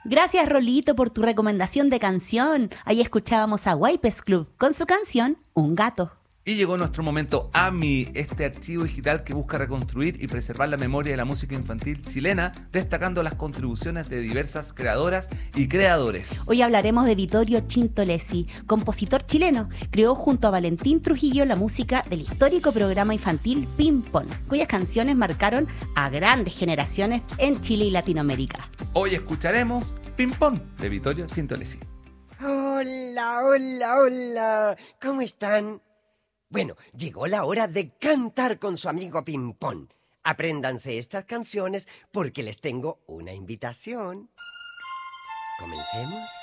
Gracias, Rolito, por tu recomendación de canción. Ahí escuchábamos a Wipes Club con su canción Un gato. Y llegó nuestro momento AMI, este archivo digital que busca reconstruir y preservar la memoria de la música infantil chilena, destacando las contribuciones de diversas creadoras y creadores. Hoy hablaremos de Vittorio Cintolesi, compositor chileno. Creó junto a Valentín Trujillo la música del histórico programa infantil Ping Pong, cuyas canciones marcaron a grandes generaciones en Chile y Latinoamérica. Hoy escucharemos Ping Pong de Vittorio Cintolesi. Hola, hola, hola. ¿Cómo están? Bueno, llegó la hora de cantar con su amigo Pimpón. Apréndanse estas canciones porque les tengo una invitación. ¿Comencemos?